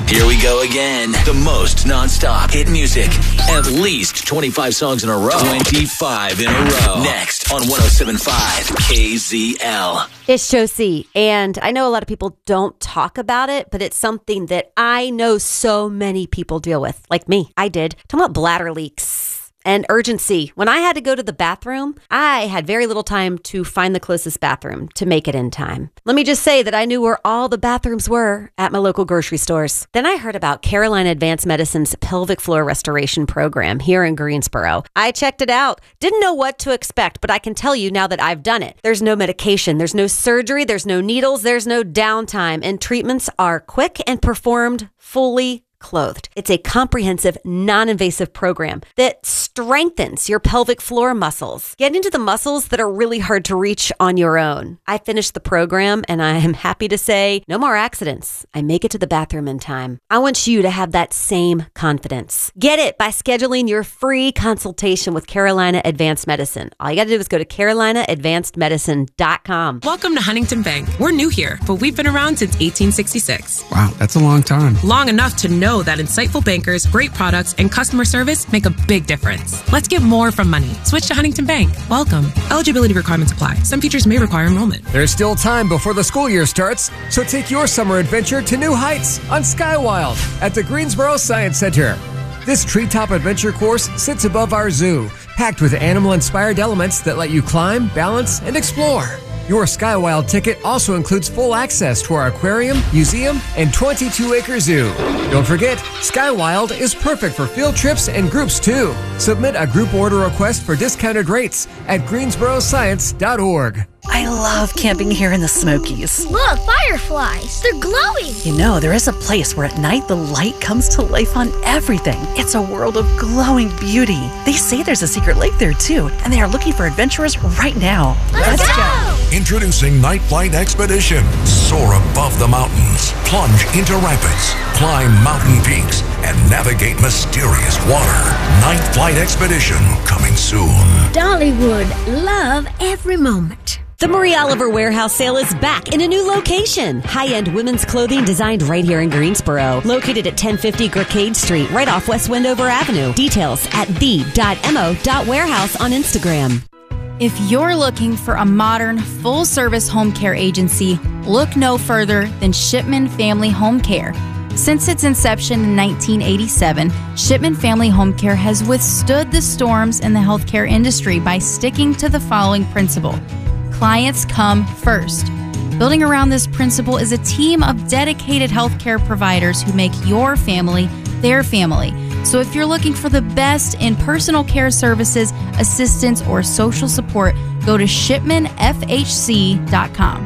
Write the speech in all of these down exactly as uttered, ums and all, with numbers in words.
Here we go again. The most nonstop hit music. At least twenty-five songs in a row. twenty-five in a row. Next on one oh seven point five K Z L. It's Josie, and I know a lot of people don't talk about it, but it's something that I know so many people deal with, like me. I did. Talking about bladder leaks and urgency. When I had to go to the bathroom, I had very little time to find the closest bathroom to make it in time. Let me just say that I knew where all the bathrooms were at my local grocery stores. Then I heard about Carolina Advanced Medicine's pelvic floor restoration program here in Greensboro. I checked it out. Didn't know what to expect, but I can tell you now that I've done it. There's no medication, there's no surgery, there's no needles, there's no downtime, and treatments are quick and performed fully clothed. It's a comprehensive, non-invasive program that strengthens your pelvic floor muscles, getting to the muscles that are really hard to reach on your own. I finished the program and I am happy to say no more accidents. I make it to the bathroom in time. I want you to have that same confidence. Get it by scheduling your free consultation with Carolina Advanced Medicine. All you got to do is go to carolina advanced medicine dot com. Welcome to Huntington Bank. We're new here, but we've been around since eighteen sixty-six. Wow, that's a long time. Long enough to know that insightful bankers, great products, and customer service make a big difference. Let's get more from money. Switch to Huntington Bank. Welcome. Eligibility requirements apply. Some features may require enrollment. There's still time before the school year starts, so take your summer adventure to new heights on Skywild at the Greensboro Science Center. This treetop adventure course sits above our zoo, packed with animal-inspired elements that let you climb, balance, and explore. Your Skywild ticket also includes full access to our aquarium, museum, and twenty-two acre zoo. Don't forget, Skywild is perfect for field trips and groups too. Submit a group order request for discounted rates at greensboro science dot org. I love camping here in the Smokies. Look, fireflies. They're glowing. You know, there is a place where at night the light comes to life on everything. It's a world of glowing beauty. They say there's a secret lake there too, and they are looking for adventurers right now. Let's, Let's go. go! Introducing Night Flight Expedition. Soar above the mountains, plunge into rapids, climb mountain peaks, and navigate mysterious water. Night Flight Expedition coming soon. Dollywood, love every moment. The Marie Oliver Warehouse Sale is back in a new location. High-end women's clothing designed right here in Greensboro. Located at ten fifty Gracade Street, right off West Wendover Avenue. Details at the dot mo dot warehouse on Instagram. If you're looking for a modern, full-service home care agency, look no further than Shipman Family Home Care. Since its inception in nineteen eighty-seven, Shipman Family Home Care has withstood the storms in the healthcare industry by sticking to the following principle. Clients come first. Building around this principle is a team of dedicated healthcare providers who make your family their family. So if you're looking for the best in personal care services, assistance, or social support, go to shipman f h c dot com.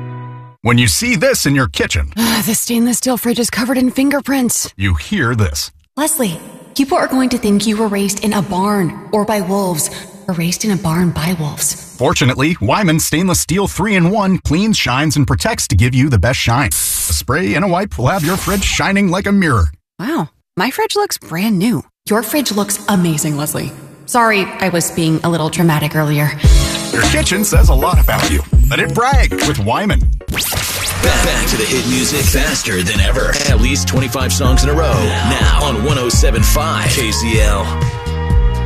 When you see this in your kitchen, the stainless steel fridge is covered in fingerprints. You hear this. Leslie, people are going to think you were raised in a barn or by wolves, or raised in a barn by wolves. Fortunately, Wyman Stainless Steel three in one cleans, shines, and protects to give you the best shine. A spray and a wipe will have your fridge shining like a mirror. Wow, my fridge looks brand new. Your fridge looks amazing, Leslie. Sorry, I was being a little dramatic earlier. Your kitchen says a lot about you. Let it brag with Wyman. Back, back to the hit music faster than ever. At least twenty-five songs in a row. Now on one oh seven point five K Z L.